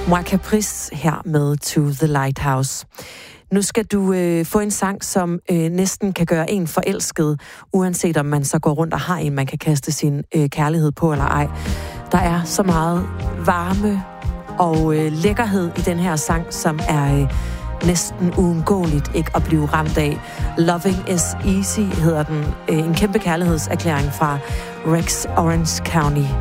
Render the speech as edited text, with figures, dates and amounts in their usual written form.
Moi Caprice her med To the Lighthouse. Nu skal du få en sang, som næsten kan gøre en forelsket, uanset om man så går rundt og har en, man kan kaste sin kærlighed på eller ej. Der er så meget varme og lækkerhed i den her sang, som er næsten uundgåeligt ikke at blive ramt af. Loving is Easy hedder den. En kæmpe kærlighedserklæring fra Rex Orange County.